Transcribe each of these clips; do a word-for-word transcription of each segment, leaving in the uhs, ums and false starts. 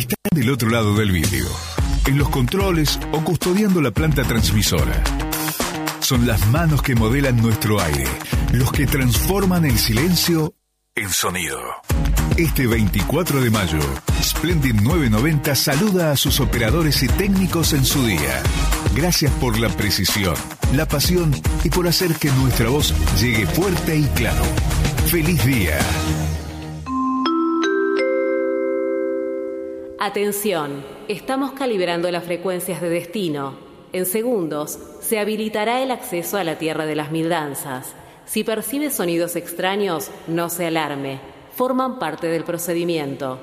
están del otro lado del vidrio, en los controles o custodiando la planta transmisora. Son las manos que modelan nuestro aire, los que transforman el silencio en sonido. Este veinticuatro de mayo, Splendid nueve noventa saluda a sus operadores y técnicos en su día. Gracias por la precisión, la pasión y por hacer que nuestra voz llegue fuerte y claro. ¡Feliz día! Atención, estamos calibrando las frecuencias de destino. En segundos se habilitará el acceso a la Tierra de las Mil Danzas. Si percibe sonidos extraños, no se alarme. Forman parte del procedimiento.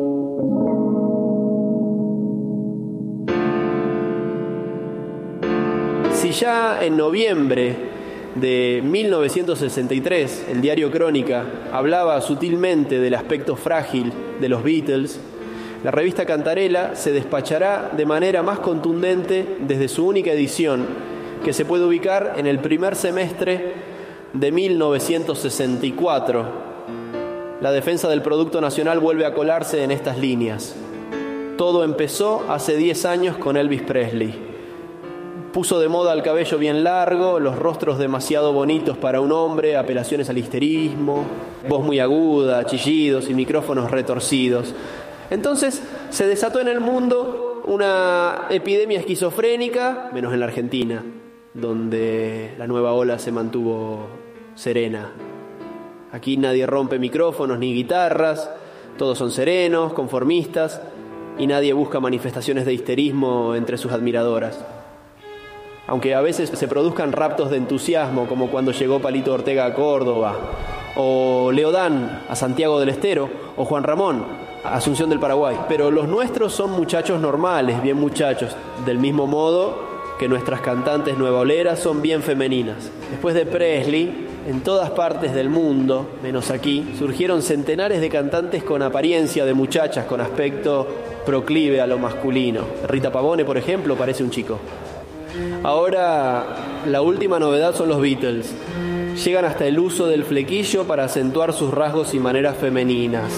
Si ya en noviembre de mil novecientos sesenta y tres el diario Crónica hablaba sutilmente del aspecto frágil de los Beatles, la revista Cantarella se despachará de manera más contundente desde su única edición, que se puede ubicar en el primer semestre de mil novecientos sesenta y cuatro. La defensa del producto nacional vuelve a colarse en estas líneas. Todo empezó hace diez años con Elvis Presley. Puso de moda el cabello bien largo, los rostros demasiado bonitos para un hombre, apelaciones al histerismo, voz muy aguda, chillidos y micrófonos retorcidos. Entonces se desató en el mundo una epidemia esquizofrénica, menos en la Argentina, donde la nueva ola se mantuvo serena. Aquí nadie rompe micrófonos ni guitarras, todos son serenos, conformistas, y nadie busca manifestaciones de histerismo entre sus admiradoras. Aunque a veces se produzcan raptos de entusiasmo, como cuando llegó Palito Ortega a Córdoba, o Leodán a Santiago del Estero, o Juan Ramón a Asunción del Paraguay. Pero los nuestros son muchachos normales, bien muchachos, del mismo modo que nuestras cantantes nuevaoleras son bien femeninas. Después de Presley, en todas partes del mundo, menos aquí, surgieron centenares de cantantes con apariencia de muchachas, con aspecto proclive a lo masculino. Rita Pavone, por ejemplo, parece un chico. Ahora, la última novedad son los Beatles. Llegan hasta el uso del flequillo para acentuar sus rasgos y maneras femeninas.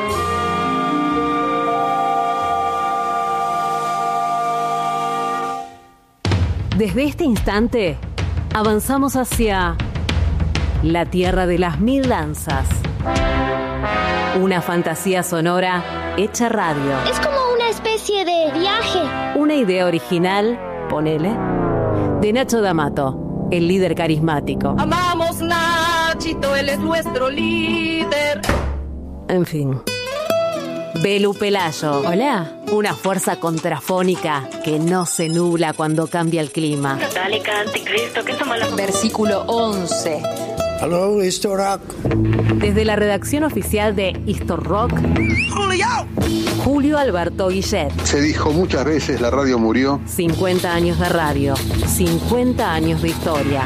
Desde este instante, avanzamos hacia la Tierra de las Mil Danzas. Una fantasía sonora hecha radio. Es como una especie de viaje. Una idea original, ponele, de Nacho D'Amato, el líder carismático. Amamos Nachito, él es nuestro líder. En fin. Belu Pelayo. Hola. Una fuerza contrafónica que no se nubla cuando cambia el clima. Católica, anticristo, ¿qué toma la... Versículo once. Hello, Histo Rock. Desde la redacción oficial de Histo Rock, Julio. Julio Alberto Guillet. Se dijo muchas veces, la radio murió. cincuenta años de radio, cincuenta años de historia.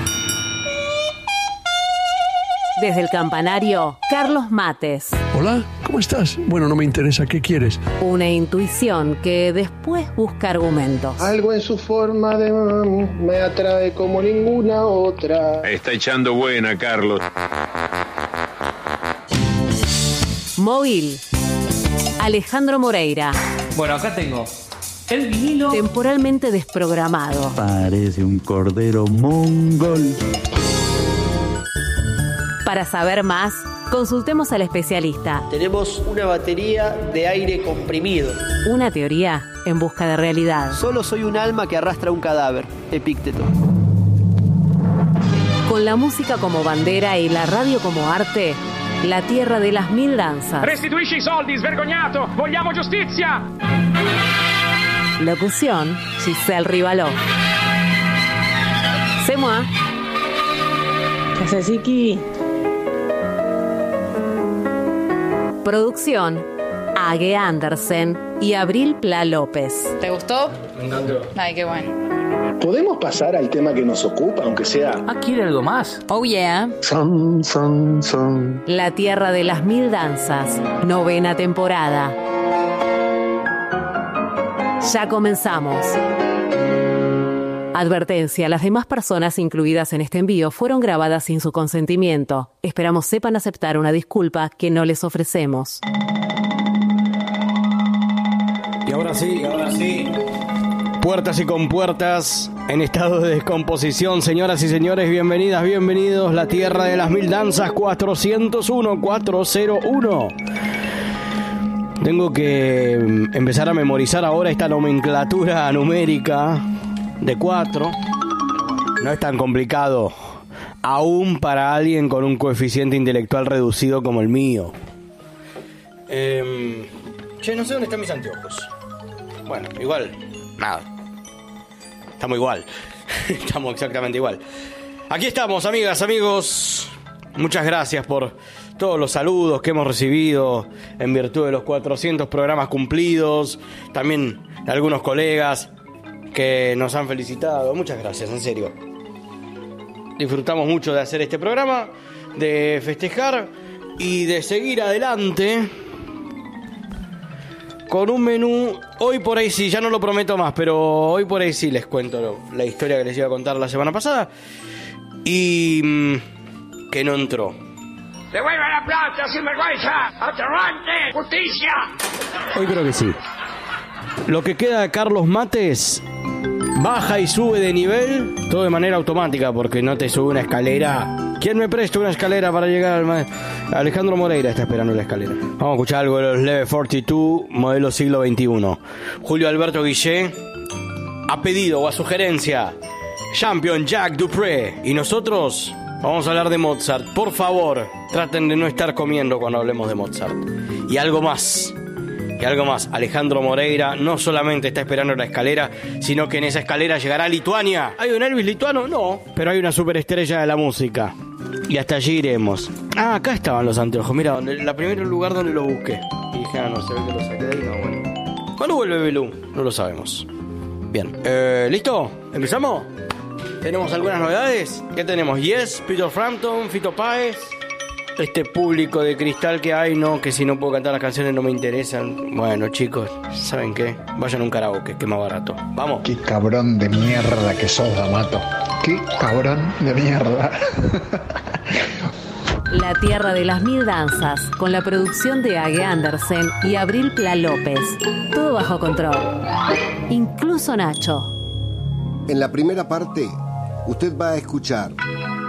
Desde el campanario, Carlos Mates. Hola, ¿cómo estás? Bueno, no me interesa, ¿qué quieres? Una intuición que después busca argumentos. Algo en su forma de mami me atrae como ninguna otra. Está echando buena, Carlos. Móvil, Alejandro Moreira. Bueno, acá tengo el vinilo. Temporalmente desprogramado. Parece un cordero mongol. Para saber más, consultemos al especialista. Tenemos una batería de aire comprimido. Una teoría en busca de realidad. Solo soy un alma que arrastra un cadáver. Epícteto. Con la música como bandera y la radio como arte, la Tierra de las Mil Danzas. Restituisci i soldi, svergognato! Vogliamo giustizia! Locución, Giselle Rivaló. C'est moi. Casasiki. Producción, Age Andersen y Abril Pla López. ¿Te gustó? Me encantó. Ay, qué bueno. ¿Podemos pasar al tema que nos ocupa, aunque sea? Ah, ¿quiere algo más? Oh, yeah. Son, son, son. La Tierra de las Mil Danzas, novena temporada. Ya comenzamos. Advertencia, las demás personas incluidas en este envío fueron grabadas sin su consentimiento. Esperamos sepan aceptar una disculpa que no les ofrecemos. Ahora sí, ahora sí. Puertas y compuertas en estado de descomposición, señoras y señores, bienvenidas, bienvenidos. La tierra de las mil danzas, cuatrocientos uno, cuatrocientos uno. Tengo que empezar a memorizar ahora esta nomenclatura numérica de cuatro. No es tan complicado, aún para alguien con un coeficiente intelectual reducido como el mío. Eh, che, no sé dónde están mis anteojos. Bueno, igual, nada. Estamos igual. Estamos exactamente igual. Aquí estamos, amigas, amigos. Muchas gracias por todos los saludos que hemos recibido en virtud de los cuatrocientos programas cumplidos. También de algunos colegas que nos han felicitado. Muchas gracias, en serio. Disfrutamos mucho de hacer este programa, de festejar y de seguir adelante con un menú. Hoy por ahí sí, ya no lo prometo más, pero hoy por ahí sí les cuento la historia que les iba a contar la semana pasada y mmm, que no entró. ¡Devuelva la plata, sinvergüenza! ¡Aterrante! ¡Justicia! Hoy creo que sí. Lo que queda de Carlos Mates baja y sube de nivel, todo de manera automática, porque no te sube una escalera. ¿Quién me presta una escalera para llegar al ma- Alejandro Moreira está esperando la escalera. Vamos a escuchar algo de los Level cuarenta y dos, modelo siglo veintiuno. Julio Alberto Guillé, a pedido o a sugerencia, Champion Jack Dupré. Y nosotros vamos a hablar de Mozart. Por favor, traten de no estar comiendo cuando hablemos de Mozart. Y algo más. Y algo más, Alejandro Moreira no solamente está esperando la escalera, sino que en esa escalera llegará a Lituania. ¿Hay un Elvis lituano? No, pero hay una superestrella de la música. Y hasta allí iremos. Ah, acá estaban los anteojos. Mira, donde, la primer lugar donde lo busqué. Y dije, ah, no, se ve que lo saqué de ahí. No, bueno. ¿Cuándo vuelve Belú? No lo sabemos. Bien, eh, ¿listo? ¿Empezamos? ¿Tenemos algunas novedades? ¿Qué tenemos? Yes, Peter Frampton, Fito Páez. Este público de cristal que hay, no, que si no puedo cantar las canciones no me interesan. Bueno, chicos, ¿saben qué? Vayan a un karaoke, que es más barato. Vamos. Qué cabrón de mierda que sos, D'Amato. Qué cabrón de mierda. La tierra de las mil danzas, con la producción de Age Andersen y Abril Pla López. Todo bajo control. Incluso Nacho. En la primera parte, usted va a escuchar